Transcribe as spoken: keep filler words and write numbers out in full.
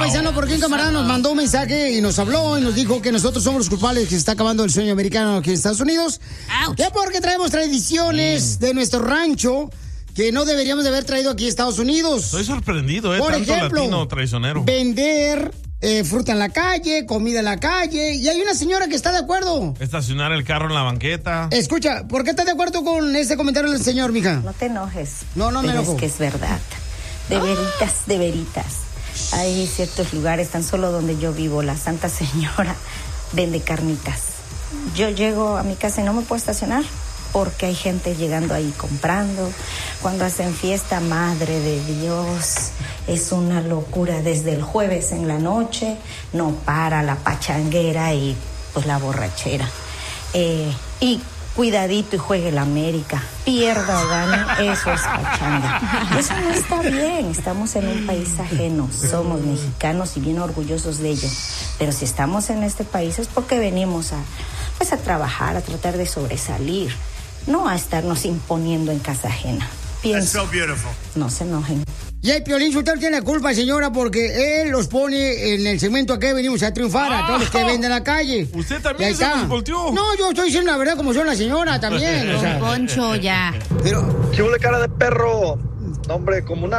paisano, porque un camarada nos mandó un mensaje y nos habló y nos dijo que nosotros somos los culpables que se está acabando el sueño americano aquí en Estados Unidos. Ouch. Ya porque traemos tradiciones mm. de nuestro rancho que no deberíamos de haber traído aquí a Estados Unidos. Estoy sorprendido, ¿eh? Por Tanto ejemplo, latino traicionero. Vender eh, fruta en la calle, comida en la calle. Y hay una señora que está de acuerdo. Estacionar el carro en la banqueta. Escucha, ¿por qué estás de acuerdo con este comentario del señor, mija? No te enojes. No, no me pero enojo. Es que es verdad. De veritas, de veritas. Hay ciertos lugares, tan solo donde yo vivo, la Santa Señora vende carnitas. Yo llego a mi casa y no me puedo estacionar porque hay gente llegando ahí comprando. Cuando hacen fiesta, madre de Dios, es una locura. Desde el jueves en la noche no para la pachanguera y pues la borrachera. Eh, y cuidadito y juegue la América. Pierda o gane, eso es pachanga. Eso no está bien. Estamos en un país ajeno. Somos mexicanos y bien orgullosos de ello. Pero si estamos en este país es porque venimos a, pues a trabajar, a tratar de sobresalir. No a estarnos imponiendo en casa ajena. Pienso. That's so beautiful. No se enojen. Y el Piolín Sotelo tiene la culpa, señora, porque él los pone en el segmento que venimos a triunfar, ah, a todos los que venden en la calle. ¿Usted también se nos volteó? No, yo estoy diciendo la verdad como son la señora también. Don o sea. Poncho, ya. Pero... ¿Qué huele, cara de perro? Hombre, como una